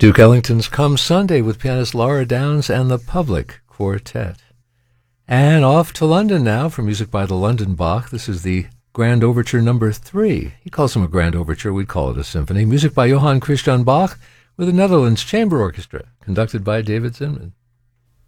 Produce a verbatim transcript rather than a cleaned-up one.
Duke Ellington's Come Sunday with pianist Laura Downs and the Public Quartet. And off to London now for music by the London Bach. This is the Grand Overture number three. He calls him a Grand Overture. We'd call it a symphony. Music by Johann Christian Bach with the Netherlands Chamber Orchestra, conducted by David Zinman.